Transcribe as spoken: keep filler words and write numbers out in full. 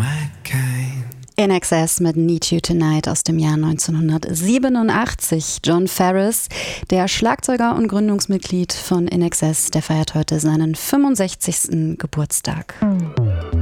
my kind. In Excess mit Need You Tonight aus dem Jahr neunzehnhundertsiebenundachtzig. Jon Farriss, der Schlagzeuger und Gründungsmitglied von In Excess, der feiert heute seinen fünfundsechzigsten Geburtstag.